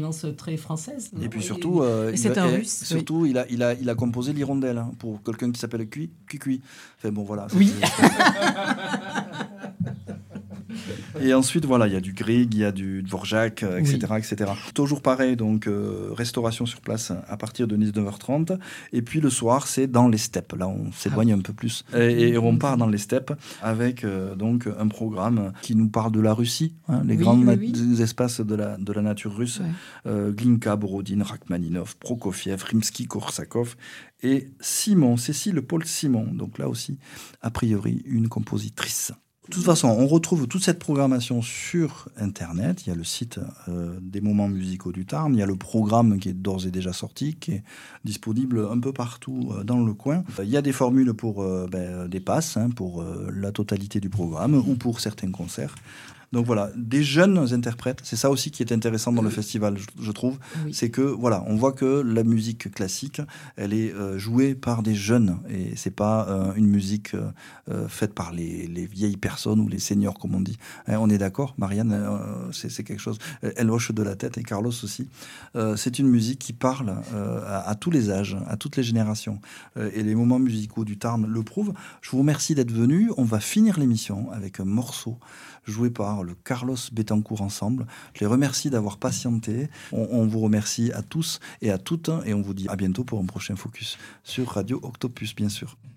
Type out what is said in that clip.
consonance très française. Et puis surtout, c'est un russe. Surtout, il a composé l'hirondelle pour quelqu'un qui s'appelle Cuicui. Enfin bon, voilà. Oui. Et ensuite, voilà, il y a du Grieg, il y a du Dvorak, etc., etc. Toujours pareil, donc restauration sur place à partir de 19h30. Et puis le soir, c'est dans les steppes. Là, on s'éloigne un peu plus. Et on part dans les steppes avec donc un programme qui nous parle de la Russie, les grands espaces de la nature russe. Ouais. Glinka, Borodine, Rachmaninov, Prokofiev, Rimsky-Korsakov et Cécile Paul Simon. Donc là aussi, a priori, une compositrice. De toute façon, on retrouve toute cette programmation sur Internet. Il y a le site des Moments musicaux du Tarn. Il y a le programme qui est d'ores et déjà sorti, qui est disponible un peu partout dans le coin. Il y a des formules pour des passes, pour la totalité du programme ou pour certains concerts. Donc voilà, des jeunes interprètes, c'est ça aussi qui est intéressant dans le festival, je trouve, c'est que voilà, on voit que la musique classique, elle est jouée par des jeunes et c'est pas une musique faite par les vieilles personnes ou les seniors comme on dit. On est d'accord, Marianne, c'est quelque chose. Elle hoche de la tête et Carlos aussi. C'est une musique qui parle à tous les âges, à toutes les générations. Et les moments musicaux du Tarn le prouvent. Je vous remercie d'être venus. On va finir l'émission avec un morceau joué par le Carlos Betancourt Ensemble. Je les remercie d'avoir patienté. On vous remercie à tous et à toutes et on vous dit à bientôt pour un prochain Focus sur Radio Octopus, bien sûr.